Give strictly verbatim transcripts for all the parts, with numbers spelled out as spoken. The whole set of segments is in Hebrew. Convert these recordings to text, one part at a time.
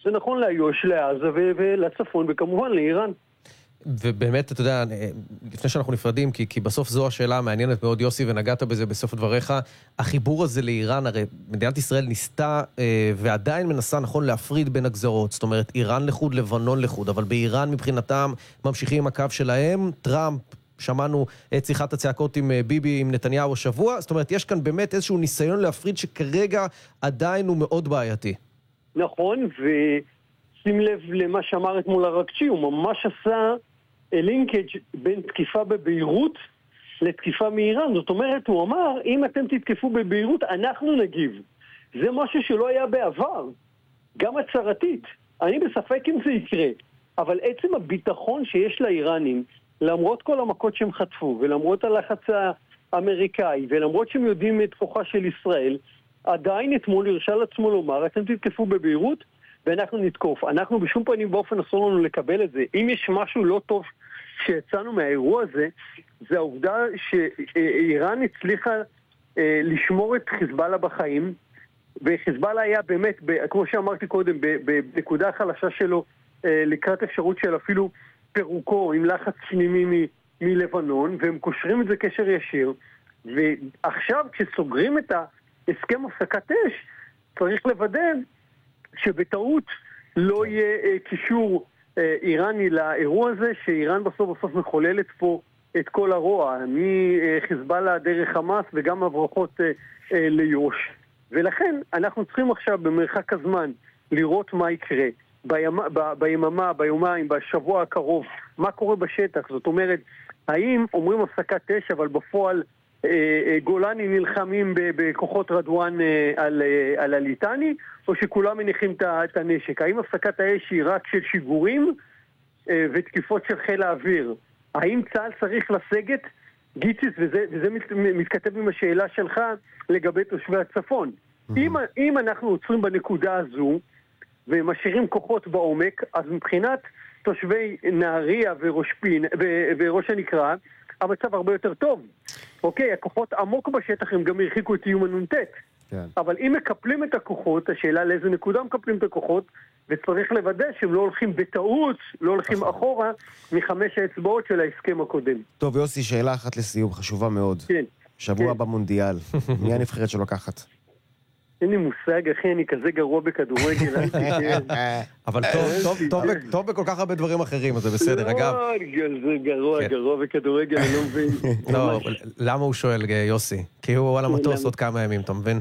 זה נכון לאיו"ש, לעזה ולצפון, וכמובן לאיראן. ובאמת, אתה יודע, לפני שאנחנו נפרדים, כי, כי בסוף זו השאלה המעניינת מאוד, יוסי, ונגעת בזה בסוף דבריך, החיבור הזה לאיראן, הרי מדינת ישראל ניסתה אה, ועדיין מנסה, נכון, להפריד בין הגזרות, זאת אומרת, איראן לחוד, לבנון לחוד, אבל באיראן מבחינתם ממשיכים עם הקו שלהם, טראמפ, שמענו את שיחת הצעקות עם ביבי, עם נתניהו השבוע, זאת אומרת, יש כאן באמת איזשהו ניסיון להפריד שכרגע עדיין הוא מאוד בעייתי. נכון, ושים לב למה שאמר אתמול הרג'י, הוא ממש עשה לינקג' בין תקיפה בביירות לתקיפה מאיראן. זאת אומרת, הוא אמר, אם אתם תתקפו בביירות, אנחנו נגיב. זה משהו שלא היה בעבר, גם הצהרתית. אני בספק אם זה יקרה, אבל עצם הביטחון שיש לאיראנים, למרות כל המכות שהם חטפו, ולמרות הלחץ האמריקאי, ולמרות שהם יודעים את כוחה של ישראל, עדיין אתמול הרשה לעצמו לומר, אתם תתקפו בביירות, ואנחנו נתקוף. אנחנו בשום פנים באופן אסור לנו לקבל את זה. אם יש משהו לא טוב שיצאנו מהאירוע הזה, זה העובדה שאיראן הצליחה אה, לשמור את חיזבאללה בחיים, וחיזבאללה היה באמת, ב, כמו שאמרתי קודם, בנקודה החלשה שלו, אה, לקראת אפשרות של אפילו פירוקו עם לחץ פנימי מ, מלבנון, והם קושרים את זה קשר ישיר, ועכשיו כשסוגרים את ההסכם הפסקת אש, צריך לוודא שבטעות לא יהיה אה, קישור אה, איראני לאירוע הזה, שאיראן בסוף בסוף מחוללת פה את כל הרוע, מחיזבאללה דרך חמאס וגם הברחות אה, אה, ליו"ש. ולכן אנחנו צריכים עכשיו במרחק הזמן לראות מה יקרה בימה, ב, ביממה, ביומיים, בשבוע הקרוב, מה קורה בשטח. זאת אומרת, האם אומרים הפסקת אש, אבל בפועל גולני נלחמים בכוחות רדואן על, על הליטני, או שכולם מניחים את הנשק? האם הפסקת האש היא רק של שיגורים ותקיפות של חיל האוויר? האם צה"ל צריך לסגת? גיציס, וזה, וזה מתכתב עם השאלה שלך לגבי תושבי הצפון. Mm-hmm. אם, אם אנחנו עוצרים בנקודה הזו ומשאירים כוחות בעומק, אז מבחינת תושבי נהריה וראש, פין, וראש הנקרה, המצב הרבה יותר טוב. אוקיי, הכוחות עמוק בשטח הם גם הרחיקו את איום הנ"ט. כן. אבל אם מקפלים את הכוחות, השאלה לאיזה נקודה מקפלים את הכוחות, וצריך לוודא שהם לא הולכים בטעות, לא הולכים אחורה מחמש האצבעות של ההסכם הקודם. טוב, יוסי, שאלה אחת לסיום, חשובה מאוד. כן. שבוע כן. במונדיאל. מי הנבחרת שלוקחת? אין לי מושג, אחי, אני כזה גרוע בכדורגל. אבל טוב בכל כך הרבה דברים אחרים, אז זה בסדר, אגב. זה גרוע, גרוע בכדורגל, אני לא מבין. לא, למה הוא שואל, יוסי? כי הוא על המטוס עוד כמה ימים, אתה מבין?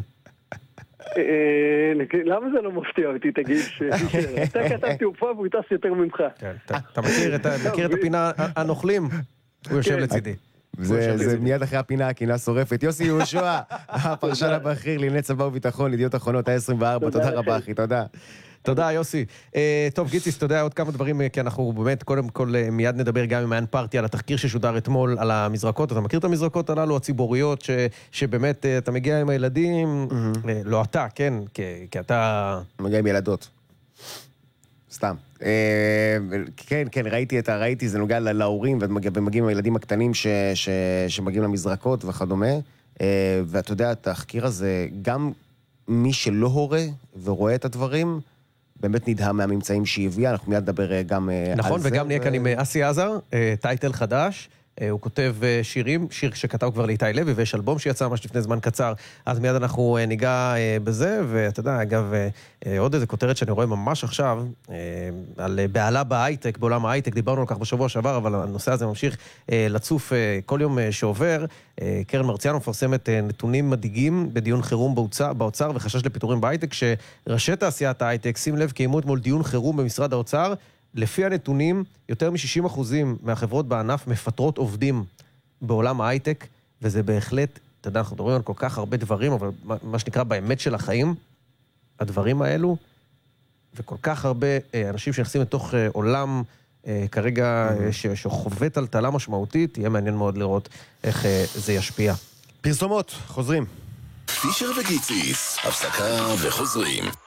למה זה לא מפתיע אותי, תגיד? אתה כתב תעופה והוא יטס יותר ממך. אתה מכיר את הפינה הנוכלים? הוא יושב לצידי. זה מיד אחרי הפינה, הקינה שורפת. יוסי יהושע, הפרשן הבכיר לענייני צבא וביטחון, ידיעות אחרונות ה-עשרים וארבע. תודה רבה, אחי, תודה. תודה, יוסי. טוב, גיציס, אתה יודע עוד כמה דברים, כי אנחנו באמת, קודם כל, מיד נדבר גם עם מעיין פרטי על התחקיר ששודר אתמול על המזרקות. אתה מכיר את המזרקות הללו, הציבוריות, שבאמת אתה מגיע עם הילדים, לא אתה, כן, כי אתה... מגיע עם ילדות. סתם. כן, כן, ראיתי את ראיתי, זה נוגע להורים, ומגיעים עם הילדים הקטנים שמגיעים למזרקות וכדומה, ואתה יודע, התחקיר הזה, גם מי שלא הורה ורואה את הדברים, באמת נדהם מהממצאים שהביאה, אנחנו מיד נדבר גם על זה. נכון, וגם נהיה כאן עם אסי עזר, טייטל חדש, הוא כותב שירים, שיר שכתב כבר לאיתי לוי, ויש אלבום שיצא ממש לפני זמן קצר, אז מיד אנחנו ניגע בזה, ואתה יודע, אגב, עוד איזה כותרת שאני רואה ממש עכשיו, על בעלה בהייטק, בעולם ההייטק, דיברנו על כך בשבוע שעבר, אבל הנושא הזה ממשיך לצוף כל יום שעובר. קרן מרציאנו מפרסמת נתונים מדאיגים בדיון חירום באוצר, וחשש לפיטורים בהייטק, שראשי תעשיית ההייטק, שים לב, קיימו אתמול דיון חירום במשרד האוצר, לפי הנתונים, יותר מ-שישים אחוזים מהחברות בענף מפטרות עובדים בעולם ההייטק, וזה בהחלט, אתה יודע, אנחנו מדברים על כל כך הרבה דברים, אבל מה שנקרא באמת של החיים, הדברים האלו, וכל כך הרבה אנשים שנכנסים לתוך עולם כרגע שחווה טלטלה משמעותית, יהיה מעניין מאוד לראות איך זה ישפיע. פרסומות, חוזרים. פישר וגיציס, הפסקה וחוזרים.